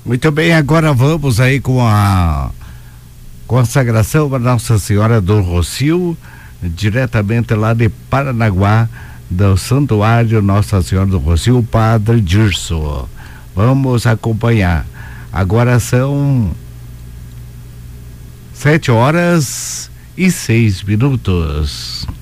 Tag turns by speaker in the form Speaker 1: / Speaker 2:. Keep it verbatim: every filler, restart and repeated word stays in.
Speaker 1: Muito bem, agora vamos aí com a consagração para Nossa Senhora do Rocio, diretamente lá de Paranaguá, do Santuário Nossa Senhora do Rocio, o Padre Dirso. Vamos acompanhar. Agora são sete horas e seis minutos.